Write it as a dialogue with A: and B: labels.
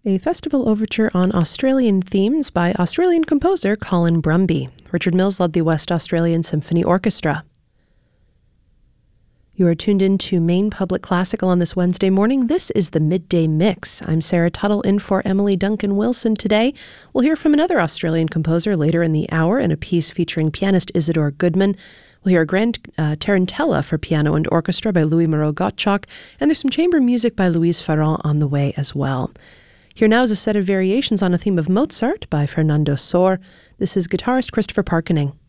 A: A festival overture on Australian themes by Australian composer Colin Brumby. Richard Mills led the West Australian Symphony Orchestra. You are tuned in to Maine Public Classical on this Wednesday morning. This is the Midday Mix. I'm Sarah Tuttle in for Emily Duncan-Wilson today. We'll hear from another Australian composer later in the hour in a piece featuring pianist Isidore Goodman. We'll hear a grand tarantella for piano and orchestra by Louis Moreau-Gottschalk, and there's some chamber music by Louise Farron on the way as well. Here now is a set of variations on a theme of Mozart by Fernando Sor. This is guitarist Christopher Parkening.